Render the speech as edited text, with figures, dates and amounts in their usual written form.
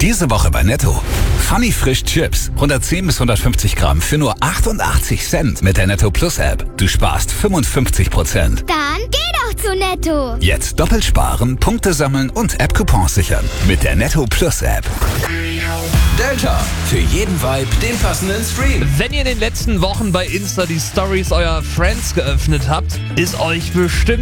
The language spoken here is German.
Diese Woche bei Netto. Funny Frisch Chips. 110 bis 150 Gramm für nur 88 Cent mit der Netto Plus App. Du sparst 55%. Dann geh doch zu Netto. Jetzt doppelt sparen, Punkte sammeln und App-Coupons sichern. Mit der Netto Plus App. Delta. Für jeden Vibe den passenden Stream. Wenn ihr in den letzten Wochen bei Insta die Stories eurer Friends geöffnet habt, ist euch bestimmt